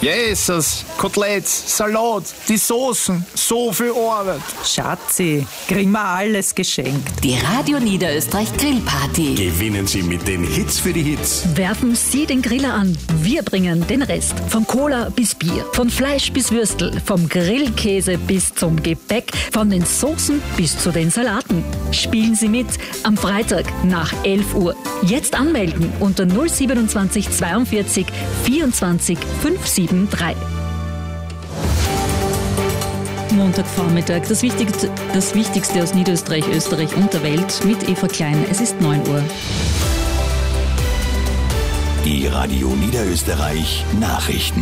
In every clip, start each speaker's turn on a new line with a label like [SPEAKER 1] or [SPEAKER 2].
[SPEAKER 1] Jesus, Koteletts, Salat, die Soßen, so viel Arbeit.
[SPEAKER 2] Schatzi, kriegen wir alles geschenkt.
[SPEAKER 3] Die Radio Niederösterreich Grillparty.
[SPEAKER 4] Gewinnen Sie mit den Hits für die Hits.
[SPEAKER 5] Werfen Sie den Griller an. Wir bringen den Rest. Von Cola bis Bier, von Fleisch bis Würstel, vom Grillkäse bis zum Gebäck, von den Soßen bis zu den Salaten. Spielen Sie mit am Freitag nach 11 Uhr. Jetzt anmelden unter 027 42 24 573.
[SPEAKER 6] Montagvormittag, das Wichtigste aus Niederösterreich, Österreich und der Welt mit Eva Klein. Es ist 9 Uhr.
[SPEAKER 4] Die Radio Niederösterreich Nachrichten.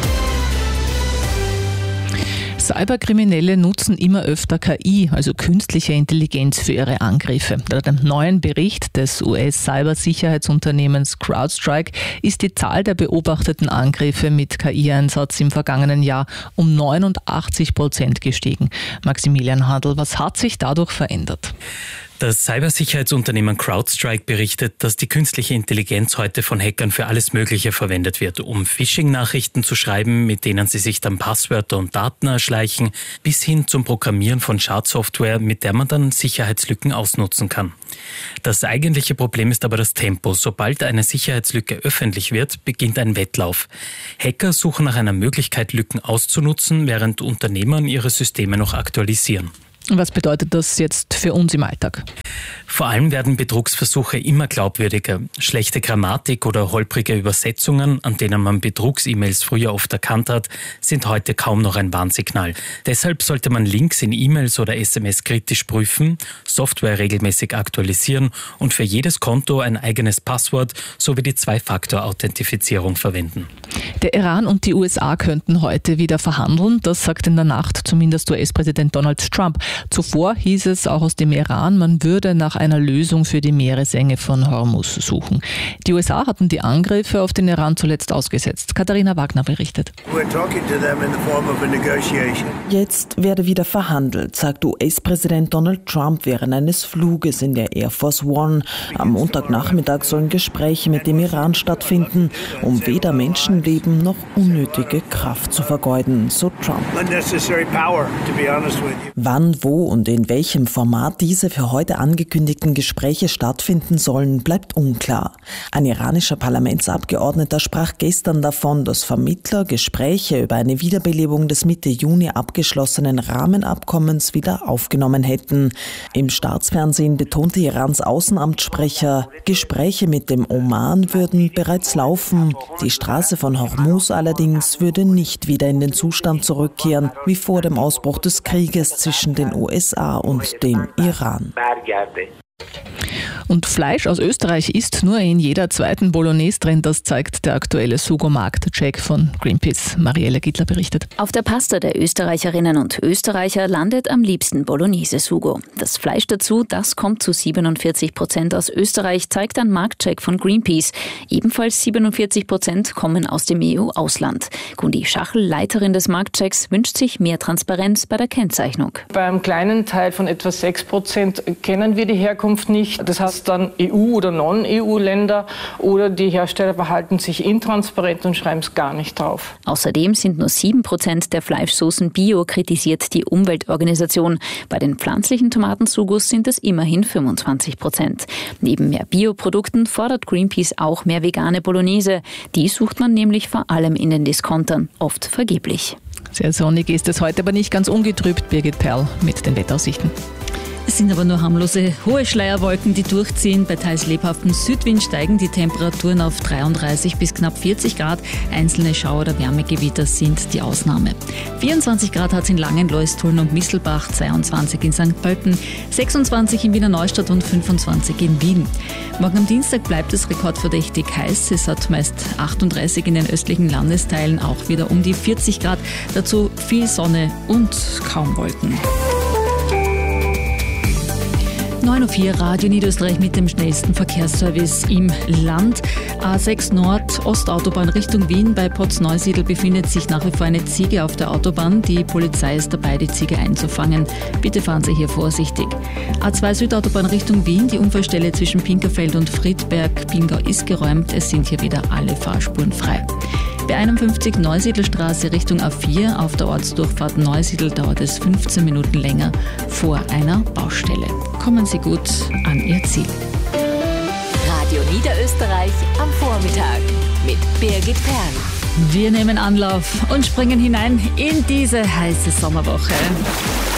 [SPEAKER 7] Cyberkriminelle nutzen immer öfter KI, also künstliche Intelligenz, für ihre Angriffe. Laut einem neuen Bericht des US-Cybersicherheitsunternehmens CrowdStrike ist die Zahl der beobachteten Angriffe mit KI-Einsatz im vergangenen Jahr um 89% gestiegen. Maximilian Handl, was hat sich dadurch verändert?
[SPEAKER 8] Das Cybersicherheitsunternehmen CrowdStrike berichtet, dass die künstliche Intelligenz heute von Hackern für alles Mögliche verwendet wird, um Phishing-Nachrichten zu schreiben, mit denen sie sich dann Passwörter und Daten erschleichen, bis hin zum Programmieren von Schadsoftware, mit der man dann Sicherheitslücken ausnutzen kann. Das eigentliche Problem ist aber das Tempo. Sobald eine Sicherheitslücke öffentlich wird, beginnt ein Wettlauf. Hacker suchen nach einer Möglichkeit, Lücken auszunutzen, während Unternehmen ihre Systeme noch aktualisieren.
[SPEAKER 7] Was bedeutet das jetzt für uns im Alltag?
[SPEAKER 8] Vor allem werden Betrugsversuche immer glaubwürdiger. Schlechte Grammatik oder holprige Übersetzungen, an denen man Betrugs-E-Mails früher oft erkannt hat, sind heute kaum noch ein Warnsignal. Deshalb sollte man Links in E-Mails oder SMS kritisch prüfen, Software regelmäßig aktualisieren und für jedes Konto ein eigenes Passwort sowie die Zwei-Faktor-Authentifizierung verwenden.
[SPEAKER 7] Der Iran und die USA könnten heute wieder verhandeln. Das sagt in der Nacht zumindest US-Präsident Donald Trump. Zuvor hieß es auch aus dem Iran, man würde nach einer Lösung für die Meeresenge von Hormuz suchen. Die USA hatten die Angriffe auf den Iran zuletzt ausgesetzt. Katharina Wagner berichtet.
[SPEAKER 9] Jetzt werde wieder verhandelt, sagt US-Präsident Donald Trump während eines Fluges in der Air Force One. Am Montagnachmittag sollen Gespräche mit dem Iran stattfinden, um weder Menschenleben noch unnötige Kraft zu vergeuden, so Trump. Wann, wo und in welchem Format diese für heute angekündigten Gespräche stattfinden sollen, bleibt unklar. Ein iranischer Parlamentsabgeordneter sprach gestern davon, dass Vermittler Gespräche über eine Wiederbelebung des Mitte Juni abgeschlossenen Rahmenabkommens wieder aufgenommen hätten. Im Staatsfernsehen betonte Irans Außenamtssprecher, Gespräche mit dem Oman würden bereits laufen. Die Straße von Hormuz allerdings würde nicht wieder in den Zustand zurückkehren, wie vor dem Ausbruch des Krieges zwischen den USA und dem Iran.
[SPEAKER 7] Und Fleisch aus Österreich ist nur in jeder zweiten Bolognese drin, das zeigt der aktuelle Sugo-Markt-Check von Greenpeace. Marielle Gittler berichtet.
[SPEAKER 6] Auf der Pasta der Österreicherinnen und Österreicher landet am liebsten Bolognese-Sugo. Das Fleisch dazu, das kommt zu 47% aus Österreich, zeigt ein Marktcheck von Greenpeace. Ebenfalls 47% kommen aus dem EU-Ausland. Gundi Schachel, Leiterin des Marktchecks, wünscht sich mehr Transparenz bei der Kennzeichnung.
[SPEAKER 10] Beim kleinen Teil von etwa 6% kennen wir die Herkunft nicht. Das heißt dann EU- oder Non-EU-Länder oder die Hersteller verhalten sich intransparent und schreiben es gar nicht drauf.
[SPEAKER 6] Außerdem sind nur 7% der Fleischsoßen bio, kritisiert die Umweltorganisation. Bei den pflanzlichen Tomatensugos sind es immerhin 25%. Neben mehr Bioprodukten fordert Greenpeace auch mehr vegane Bolognese. Die sucht man nämlich vor allem in den Diskontern, oft vergeblich.
[SPEAKER 7] Sehr sonnig ist es heute, aber nicht ganz ungetrübt. Birgit Perl mit den Wetteraussichten.
[SPEAKER 6] Es sind aber nur harmlose hohe Schleierwolken, die durchziehen. Bei teils lebhaftem Südwind steigen die Temperaturen auf 33 bis knapp 40 Grad. Einzelne Schauer- oder Wärmegewitter sind die Ausnahme. 24 Grad hat es in Langenlois, Tulln und Misselbach, 22 in St. Pölten, 26 in Wiener Neustadt und 25 in Wien. Morgen am Dienstag bleibt es rekordverdächtig heiß. Es hat meist 38 in den östlichen Landesteilen, auch wieder um die 40 Grad. Dazu viel Sonne und kaum Wolken. 9:04 Radio Niederösterreich mit dem schnellsten Verkehrsservice im Land. A6 Nord, Ostautobahn Richtung Wien. Bei Potzneusiedl befindet sich nach wie vor eine Ziege auf der Autobahn. Die Polizei ist dabei, die Ziege einzufangen. Bitte fahren Sie hier vorsichtig. A2 Südautobahn Richtung Wien. Die Unfallstelle zwischen Pinkerfeld und Friedberg-Chiemgau ist geräumt. Es sind hier wieder alle Fahrspuren frei. B51 Neusiedlstraße Richtung A4 auf der Ortsdurchfahrt Neusiedl dauert es 15 Minuten länger vor einer Baustelle. Kommen Sie gut an Ihr Ziel.
[SPEAKER 3] Radio Niederösterreich am Vormittag mit Birgit Perl.
[SPEAKER 6] Wir nehmen Anlauf und springen hinein in diese heiße Sommerwoche.